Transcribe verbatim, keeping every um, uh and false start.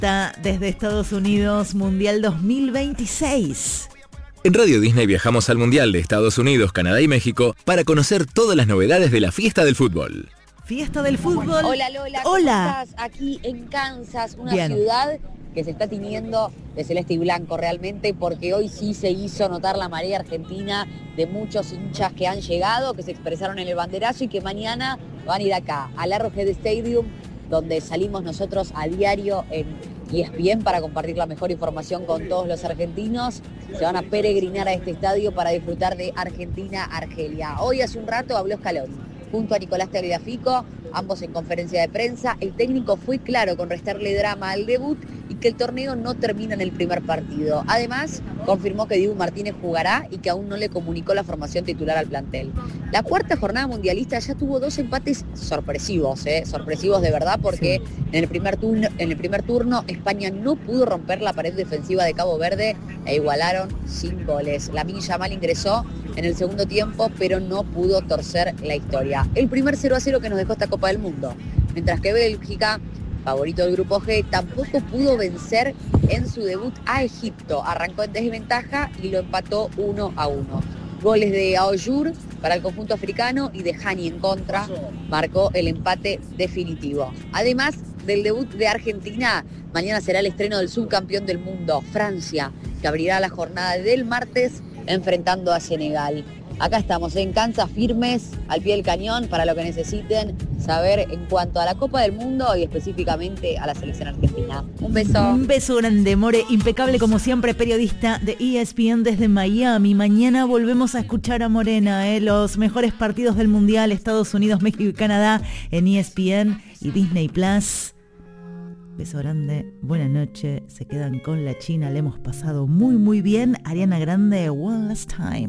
Periodista desde Estados Unidos, Mundial dos mil veintiséis. En Radio Disney viajamos al Mundial de Estados Unidos, Canadá y México para conocer todas las novedades de la fiesta del fútbol. Fiesta del fútbol. Hola Lola, ¿cómo Hola. estás? Aquí en Kansas, una Bien. ciudad que se está tiñendo de celeste y blanco realmente, porque hoy sí se hizo notar la marea argentina de muchos hinchas que han llegado, que se expresaron en el banderazo y que mañana van a ir acá, al Arrowhead Stadium, donde salimos nosotros a diario en E S P N para compartir la mejor información con todos los argentinos. Se van a peregrinar a este estadio para disfrutar de Argentina-Argelia. Hoy hace un rato habló Scaloni junto a Nicolás Tagliafico, ambos en conferencia de prensa. El técnico fue claro con restarle drama al debut y que el torneo no termina en el primer partido. Además, confirmó que Dibu Martínez jugará y que aún no le comunicó la formación titular al plantel. La cuarta jornada mundialista ya tuvo dos empates sorpresivos, ¿eh? sorpresivos de verdad, porque sí. en, el primer turno, en el primer turno España no pudo romper la pared defensiva de Cabo Verde e igualaron sin goles. Lamine Yamal ingresó en el segundo tiempo, pero no pudo torcer la historia. El primer cero a cero que nos dejó esta Copa del Mundo. Mientras que Bélgica, favorito del grupo G, tampoco pudo vencer en su debut a Egipto. Arrancó en desventaja y lo empató uno a uno. Goles de Aoyour para el conjunto africano y de Hani en contra marcó el empate definitivo. Además del debut de Argentina, mañana será el estreno del subcampeón del mundo, Francia, que abrirá la jornada del martes enfrentando a Senegal. Acá estamos en Kansas, firmes, al pie del cañón, para lo que necesiten saber en cuanto a la Copa del Mundo y específicamente a la selección argentina. Un beso. Un beso grande, More. Impecable como siempre, periodista de E S P N desde Miami. Mañana volvemos a escuchar a Morena, ¿eh? Los mejores partidos del Mundial, Estados Unidos, México y Canadá en E S P N y Disney Plus. Beso grande, buena noche. Se quedan con la China, le hemos pasado muy muy bien. Ariana Grande, One Last Time.